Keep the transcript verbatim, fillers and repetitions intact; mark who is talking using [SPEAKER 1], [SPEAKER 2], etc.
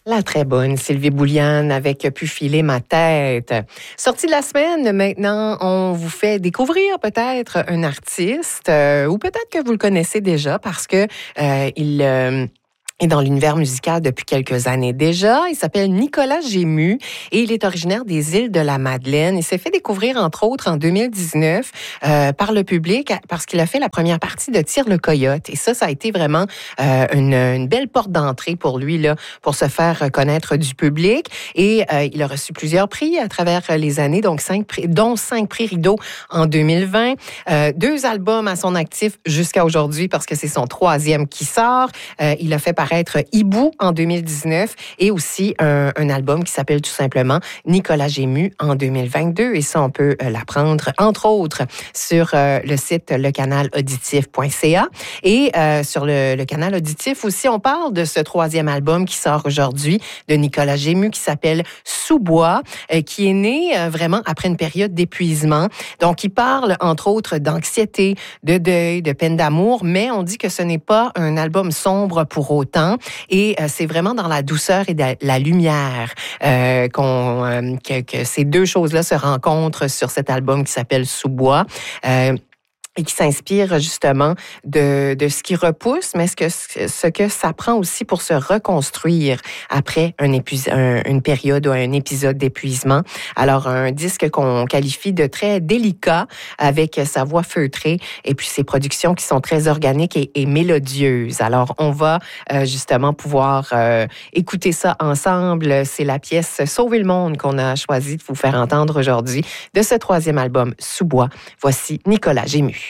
[SPEAKER 1] La très bonne Sylvie Bouliane avec « Pu filer ma tête ». Sortie de la semaine, maintenant, on vous fait découvrir peut-être un artiste euh, ou peut-être que vous le connaissez déjà parce que euh, il... Euh, est dans l'univers musical depuis quelques années déjà. Il s'appelle Nicolas Gému et il est originaire des îles de la Madeleine. Il s'est fait découvrir, entre autres, en deux mille dix-neuf euh, par le public parce qu'il a fait la première partie de Tire le Coyote. Et ça, ça a été vraiment euh, une, une belle porte d'entrée pour lui, là, pour se faire connaître du public. Et euh, il a reçu plusieurs prix à travers les années, donc cinq prix, dont cinq prix Rideau en deux mille vingt. Euh, deux albums à son actif jusqu'à aujourd'hui parce que c'est son troisième qui sort. Euh, il a fait paraître Hibou en deux mille dix-neuf et aussi un, un album qui s'appelle tout simplement Nicolas Gému en deux mille vingt-deux. Et ça, on peut euh, l'apprendre, entre autres, sur euh, le site le canal auditif point c a. Et euh, sur le, le canal auditif aussi, on parle de ce troisième album qui sort aujourd'hui de Nicolas Gému qui s'appelle Sous-bois, euh, qui est né euh, vraiment après une période d'épuisement. Donc, il parle, entre autres, d'anxiété, de deuil, de peine d'amour, mais on dit que ce n'est pas un album sombre pour autant. Et euh, c'est vraiment dans la douceur et de la lumière euh, qu'on, euh, que, que ces deux choses-là se rencontrent sur cet album qui s'appelle Sous-bois. Euh, et qui s'inspire justement de, de ce qui repousse, mais ce que, ce que ça prend aussi pour se reconstruire après un épuis, un, une période ou un épisode d'épuisement. Alors, un disque qu'on qualifie de très délicat, avec sa voix feutrée et puis ses productions qui sont très organiques et, et mélodieuses. Alors, on va euh, justement pouvoir euh, écouter ça ensemble. C'est la pièce « Sauver le monde » qu'on a choisi de vous faire entendre aujourd'hui de ce troisième album, Sous-bois. Voici Nicolas Gému.